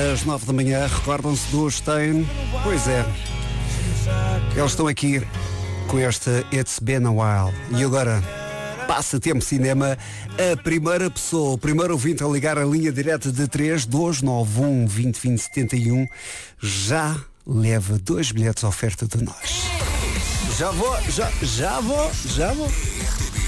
das 9 da manhã. Recordam-se do Stein? Pois é. Eles estão aqui com este It's Been a While. E agora, Passatempo Cinema, a primeira pessoa, o primeiro ouvinte a ligar a linha direta de 3291 20 20 71 já leva 2 bilhetes à oferta de nós. Já vou.